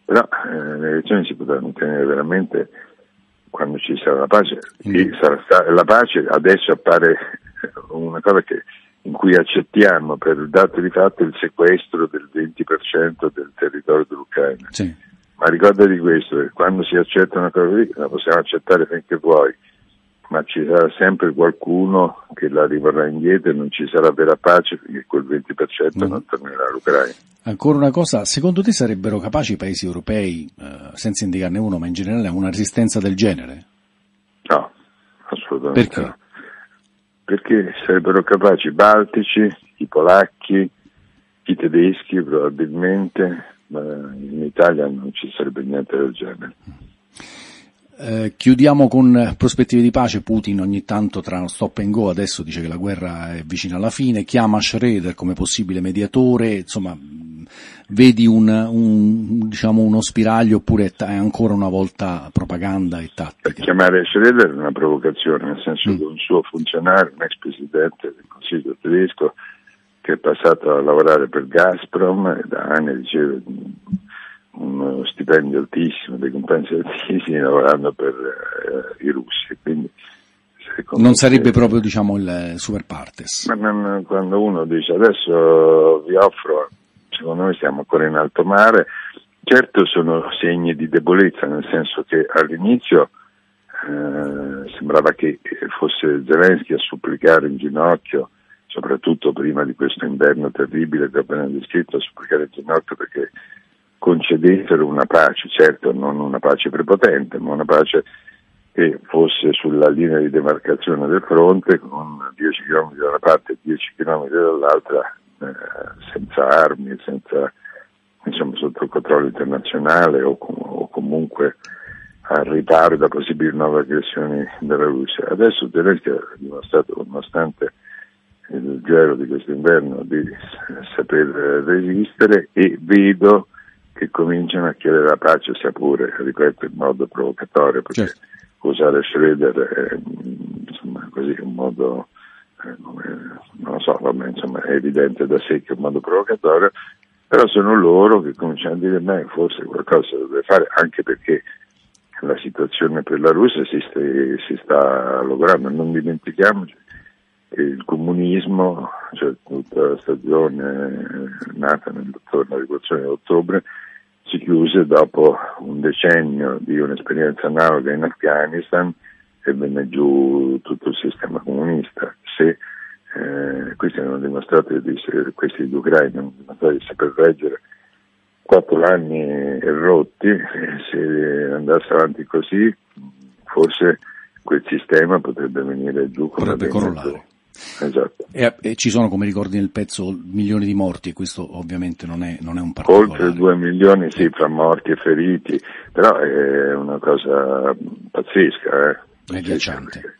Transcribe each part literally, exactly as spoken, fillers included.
Però eh, le elezioni si potranno tenere veramente quando ci sarà la pace, e sarà sta- la pace adesso appare una cosa che, in cui accettiamo per dato di fatto il sequestro del venti per cento del territorio dell'Ucraina. Sì. Ma ricorda di questo, che quando si accetta una cosa così la possiamo accettare finché vuoi, ma ci sarà sempre qualcuno che la rivorrà indietro e non ci sarà vera pace finché quel venti per cento mm. non tornerà all'Ucraina. Ancora una cosa, secondo te sarebbero capaci i paesi europei, eh, senza indicarne uno, ma in generale, una resistenza del genere? No, assolutamente Perché? no. Perché sarebbero capaci i baltici, i polacchi, i tedeschi probabilmente, ma in Italia non ci sarebbe niente del genere. Eh, chiudiamo con prospettive di pace. Putin ogni tanto tra uno stop and go, adesso dice che la guerra è vicina alla fine, chiama Schröder come possibile mediatore, insomma vedi un, un diciamo uno spiraglio oppure è ancora una volta propaganda e tattica? Per chiamare Schröder è una provocazione, nel senso mm. che un suo funzionario, un ex presidente del Consiglio tedesco che è passato a lavorare per Gazprom e da anni riceve uno stipendio altissimo, dei compensi altissimi lavorando per eh, i russi, quindi non sarebbe proprio diciamo il super partes. Ma non, quando uno dice adesso vi offro, secondo me siamo ancora in alto mare, certo sono segni di debolezza, nel senso che all'inizio eh, sembrava che fosse Zelensky a supplicare in ginocchio, soprattutto prima di questo inverno terribile che ho appena descritto, a supplicare in ginocchio perché concedessero una pace, certo non una pace prepotente, ma una pace che fosse sulla linea di demarcazione del fronte con dieci chilometri da una parte e dieci chilometri dall'altra, eh, senza armi, senza, insomma, sotto il controllo internazionale o, com- o comunque al riparo da possibili nuove aggressioni della Russia. Adesso Zelensky ha dimostrato, nonostante il gelo di questo inverno, di saper resistere, e vedo che cominciano a chiedere la pace, sia pure, ripeto, in modo provocatorio, perché certo. usare Schröder è, insomma, così un modo, eh, come, non lo so, vabbè, insomma, è evidente da sé che è un modo provocatorio, però sono loro che cominciano a dire, beh, forse qualcosa si deve fare, anche perché la situazione per la Russia si, sta, si sta logrando. Non dimentichiamoci che il comunismo, cioè tutta la stagione nata nella rivoluzione di ottobre, si chiuse dopo un decennio di un'esperienza analoga in Afghanistan e venne giù tutto il sistema comunista. Se eh, questi hanno dimostrato di essere, questi due ucraini hanno dimostrato di saper reggere quattro anni e rotti, e se andasse avanti così forse quel sistema potrebbe venire giù, potrebbe crollare. Esatto. E, e ci sono, come ricordi nel pezzo, milioni di morti, e questo ovviamente non è, non è un particolare. Oltre due milioni, sì, fra morti e feriti, però è una cosa pazzesca. Eh. Agghiacciante. Perché...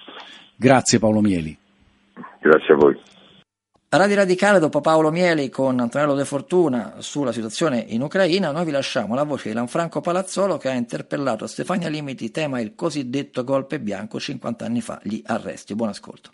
Grazie Paolo Mieli. Grazie a voi. Radio Radicale, dopo Paolo Mieli con Antonello De Fortuna sulla situazione in Ucraina, noi vi lasciamo la voce di Lanfranco Palazzolo, che ha interpellato Stefania Limiti, tema il cosiddetto golpe bianco, cinquanta anni fa, gli arresti. Buon ascolto.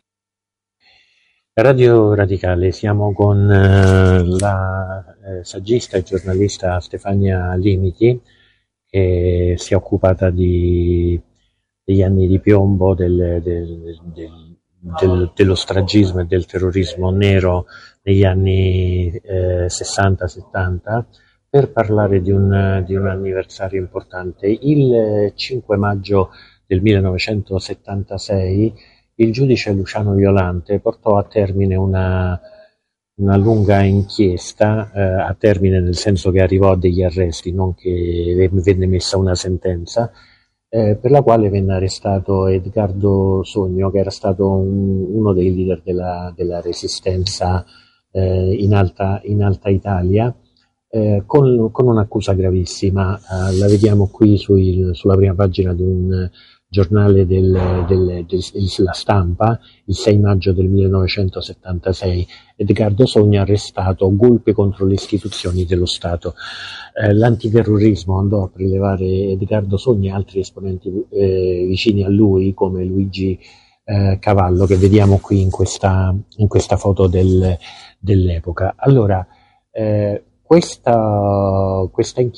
Radio Radicale, siamo con eh, la eh, saggista e giornalista Stefania Limiti, che si è occupata di, degli anni di piombo del, del, del, del, dello stragismo e del terrorismo nero negli anni eh, sessanta settanta, per parlare di un, di un anniversario importante. Il cinque maggio del millenovecentosettantasei il giudice Luciano Violante portò a termine una, una lunga inchiesta, eh, a termine nel senso che arrivò a degli arresti, non che venne messa una sentenza, eh, per la quale venne arrestato Edgardo Sogno, che era stato un, uno dei leader della, della resistenza eh, in, alta, in Alta Italia, eh, con, con un'accusa gravissima. Eh, la vediamo qui sui, sulla prima pagina di un giornale del, del, della Stampa, il sei maggio del millenovecentosettantasei. Edgardo Sogno arrestato, golpe contro le istituzioni dello Stato. Eh, l'antiterrorismo andò a prelevare Edgardo Sogno e altri esponenti eh, vicini a lui, come Luigi eh, Cavallo, che vediamo qui in questa, in questa foto del, dell'epoca. Allora, eh, questa, questa inchiesta